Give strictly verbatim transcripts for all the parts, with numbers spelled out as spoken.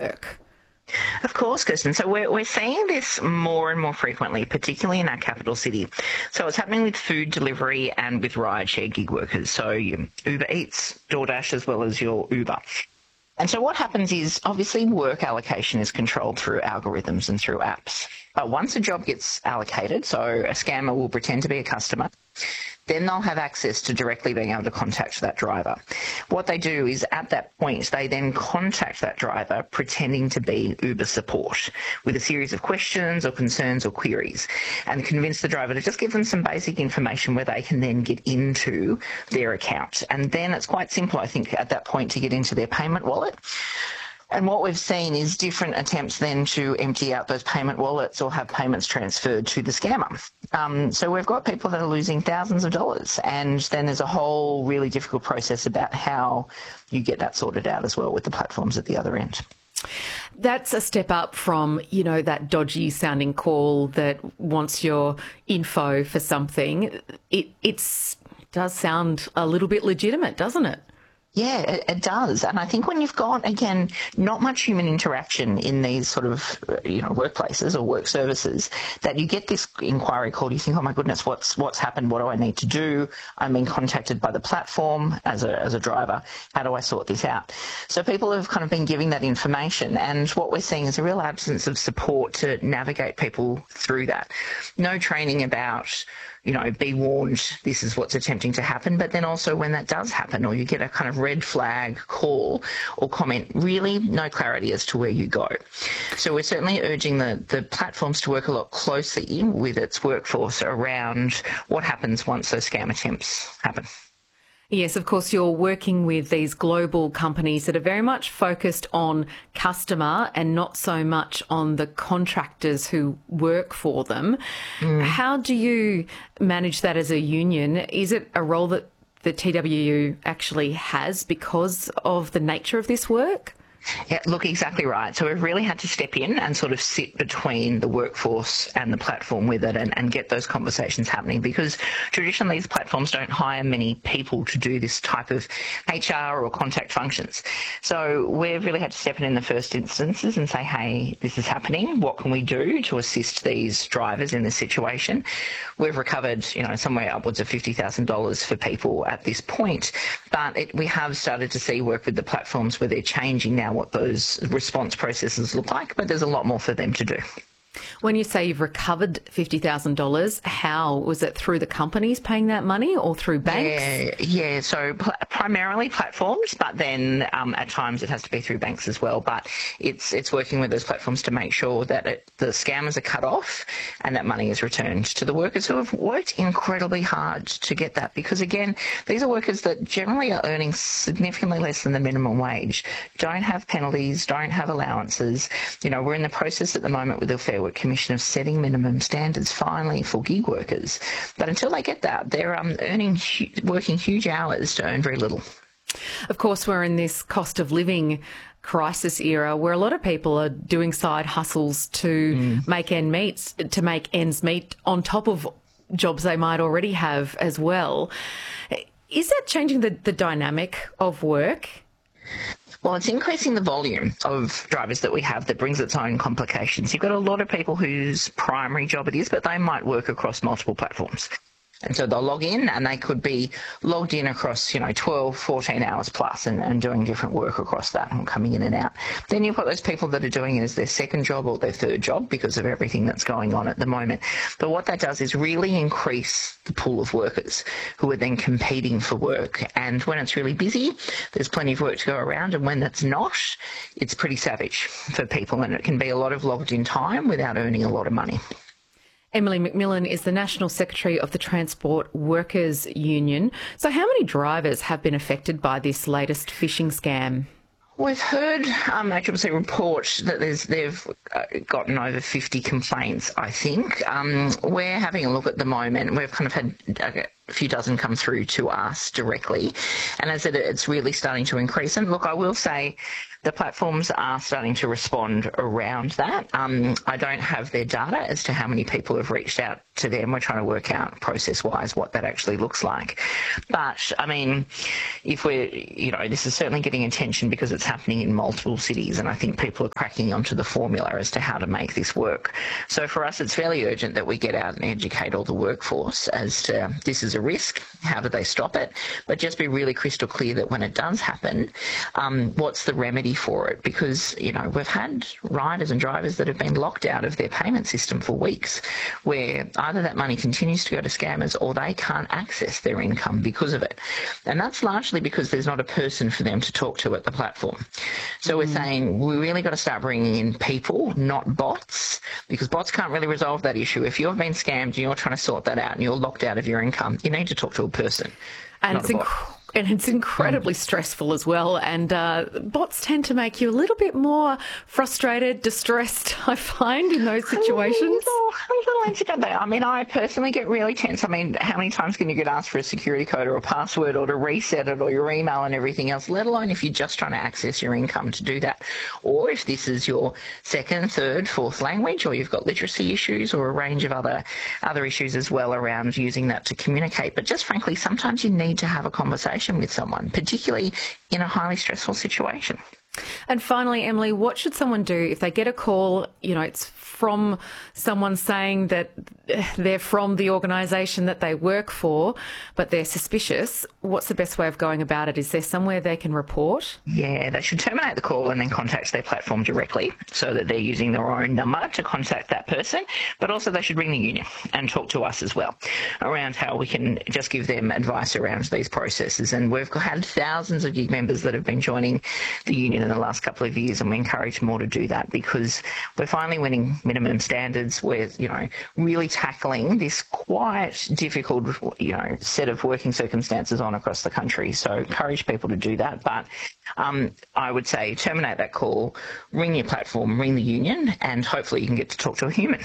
work? Of course, Kirsten. So we're, we're seeing this more and more frequently, particularly in our capital city. So it's happening with food delivery and with rideshare gig workers. So your Uber Eats, DoorDash, as well as your Uber. And so what happens is, obviously, work allocation is controlled through algorithms and through apps. But once a job gets allocated, so a scammer will pretend to be a customer, then they'll have access to directly being able to contact that driver. What they do is, at that point, they then contact that driver pretending to be Uber support with a series of questions or concerns or queries, and convince the driver to just give them some basic information where they can then get into their account. And then it's quite simple, I think, at that point to get into their payment wallet. And what we've seen is different attempts then to empty out those payment wallets or have payments transferred to the scammer. Um, so we've got people that are losing thousands of dollars, and then there's a whole really difficult process about how you get that sorted out as well with the platforms at the other end. That's a step up from, you know, that dodgy sounding call that wants your info for something. It it's, does sound a little bit legitimate, doesn't it? Yeah, it, it does. And I think when you've got, again, not much human interaction in these sort of, you know, workplaces or work services, that you get this inquiry call, you think, oh my goodness, what's what's happened? What do I need to do? I'm being contacted by the platform as a as a driver. How do I sort this out? So people have kind of been giving that information, and what we're seeing is a real absence of support to navigate people through that. No training about, you know, be warned, this is what's attempting to happen. But then also when that does happen, or you get a kind of red flag call or comment, really no clarity as to where you go. So we're certainly urging the, the platforms to work a lot closely with its workforce around what happens once those scam attempts happen. Yes, of course, you're working with these global companies that are very much focused on customer and not so much on the contractors who work for them. Mm. How do you manage that as a union? Is it a role that the T W U actually has because of the nature of this work? Yeah, look, exactly right. So we've really had to step in and sort of sit between the workforce and the platform with it and, and get those conversations happening, because traditionally these platforms don't hire many people to do this type of H R or contact functions. So we've really had to step in in the first instances and say, hey, this is happening. What can we do to assist these drivers in this situation? We've recovered, you know, somewhere upwards of fifty thousand dollars for people at this point, but it, we have started to see work with the platforms where they're changing now what those response processes look like, but there's a lot more for them to do. When you say you've recovered fifty thousand dollars, how? Was it through the companies paying that money or through banks? Yeah, yeah. so pl- primarily platforms, but then um, at times it has to be through banks as well. But it's it's working with those platforms to make sure that it, the scammers are cut off and that money is returned to the workers who have worked incredibly hard to get that. Because, again, these are workers that generally are earning significantly less than the minimum wage, don't have penalties, don't have allowances. You know, we're in the process at the moment with the Fair Work Commission of setting minimum standards finally for gig workers. But until they get that, they're um, earning, working huge hours to earn very little. Of course, we're in this cost of living crisis era where a lot of people are doing side hustles to mm. make ends meet, to make ends meet on top of jobs they might already have as well. Is that changing the, the dynamic of work? Well, it's increasing the volume of drivers that we have that brings its own complications. You've got a lot of people whose primary job it is, but they might work across multiple platforms. And so they'll log in and they could be logged in across, you know, twelve, fourteen hours plus and, and doing different work across that and coming in and out. Then you've got those people that are doing it as their second job or their third job because of everything that's going on at the moment. But what that does is really increase the pool of workers who are then competing for work. And when it's really busy, there's plenty of work to go around. And when that's not, it's pretty savage for people. And it can be a lot of logged in time without earning a lot of money. Emily McMillan is the National Secretary of the Transport Workers Union. So how many drivers have been affected by this latest phishing scam? We've heard um, A C C C report that there's, they've uh, gotten over fifty complaints, I think. Um, we're having a look at the moment. We've kind of had a few dozen come through to us directly. And as I said, it's really starting to increase. And look, I will say the platforms are starting to respond around that. Um, I don't have their data as to how many people have reached out to them. We're trying to work out process-wise what that actually looks like. But, I mean, if we're, you know, this is certainly getting attention because it's happening in multiple cities, and I think people are cracking onto the formula as to how to make this work. So for us, it's fairly urgent that we get out and educate all the workforce as to this is a risk, how do they stop it, but just be really crystal clear that when it does happen, um, what's the remedy for it? Because, you know, we've had riders and drivers that have been locked out of their payment system for weeks, where either that money continues to go to scammers or they can't access their income because of it. And that's largely because there's not a person for them to talk to at the platform. So mm. we're saying we really got to start bringing in people, not bots, because bots can't really resolve that issue. If you've been scammed and you're trying to sort that out and you're locked out of your income, you need to talk to a person. And it's, inc- and it's incredibly stressful as well. And uh, bots tend to make you a little bit more frustrated, distressed, I find, in those situations. A little, a little incident there. I mean, I personally get really tense. I mean, how many times can you get asked for a security code or a password or to reset it or your email and everything else, let alone if you're just trying to access your income to do that. Or if this is your second, third, fourth language, or you've got literacy issues or a range of other, other issues as well around using that to communicate. But just frankly, sometimes you need to have a conversation with someone, particularly in a highly stressful situation. And finally, Emily, what should someone do if they get a call, you know, it's from someone saying that they're from the organisation that they work for, but they're suspicious? What's the best way of going about it? Is there somewhere they can report? Yeah, they should terminate the call and then contact their platform directly so that they're using their own number to contact that person. But also they should ring the union and talk to us as well around how we can just give them advice around these processes. And we've had thousands of gig members that have been joining the union in the last couple of years, and we encourage more to do that because we're finally winning minimum standards. We're, you know, really tackling this quite difficult, you know, set of working circumstances on across the country. So encourage people to do that. But um, I would say terminate that call, ring your platform, ring the union, and hopefully you can get to talk to a human.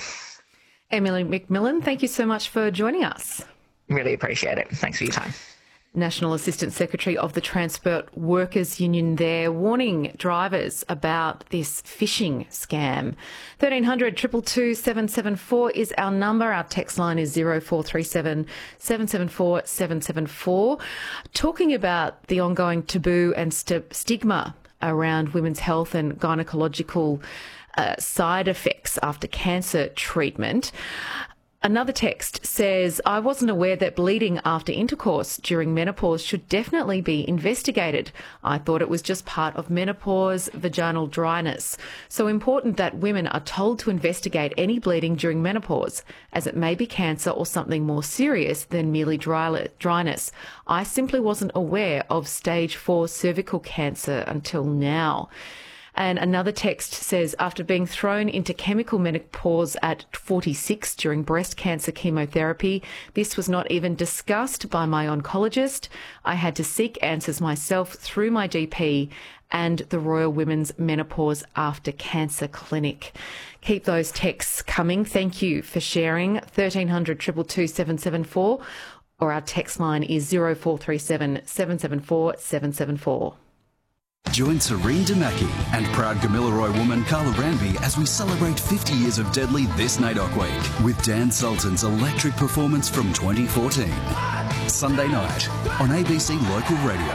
Emily McMillan, thank you so much for joining us. Really appreciate it. Thanks for your time. National Assistant Secretary of the Transport Workers Union there, warning drivers about this phishing scam. thirteen hundred, two two two, seven seven four is our number. Our text line is zero four three seven, seven seven four, seven seven four. Talking about the ongoing taboo and st- stigma around women's health and gynecological uh, side effects after cancer treatment. Another text says, I wasn't aware that bleeding after intercourse during menopause should definitely be investigated. I thought it was just part of menopause, vaginal dryness. So important that women are told to investigate any bleeding during menopause, as it may be cancer or something more serious than merely dry, dryness. I simply wasn't aware of stage four cervical cancer until now. And another text says, after being thrown into chemical menopause at forty-six during breast cancer chemotherapy, this was not even discussed by my oncologist. I had to seek answers myself through my G P and the Royal Women's Menopause After Cancer Clinic. Keep those texts coming. Thank you for sharing. thirteen hundred, two two two, seven seven four, or our text line is zero four three seven, seven seven four, seven seven four. Join Serene Damaki and proud Gamilaroi woman Carla Ranby as we celebrate fifty years of Deadly this N A I D O C week with Dan Sultan's electric performance from twenty fourteen. Sunday night on A B C Local Radio.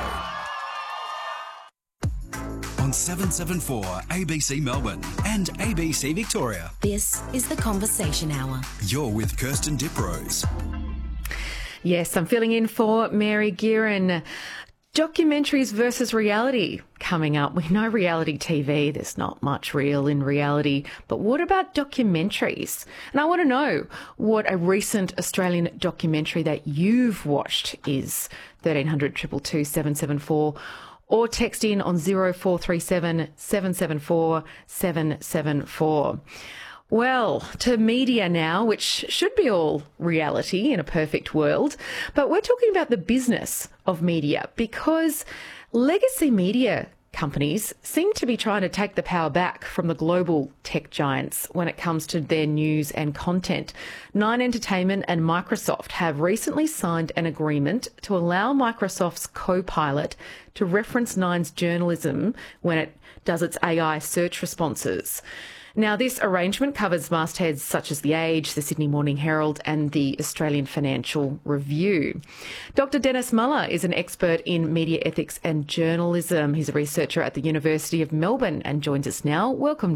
On seven seven four A B C Melbourne and A B C Victoria. This is The Conversation Hour. You're with Kirsten Diprose. Yes, I'm filling in for Mary Gearan. Documentaries versus reality coming up. We know reality T V, there's not much real in reality, but what about documentaries? And I want to know what a recent Australian documentary that you've watched is. thirteen hundred, two two two, seven seven four, or text in on zero four three seven, seven seven four, seven seven four. Well, to media now, which should be all reality in a perfect world, but we're talking about the business of media because legacy media companies seem to be trying to take the power back from the global tech giants when it comes to their news and content. Nine Entertainment and Microsoft have recently signed an agreement to allow Microsoft's Copilot to reference Nine's journalism when it does its A I search responses. Now, this arrangement covers mastheads such as The Age, the Sydney Morning Herald and the Australian Financial Review. Doctor Dennis Muller is an expert in media ethics and journalism. He's a researcher at the University of Melbourne and joins us now. Welcome,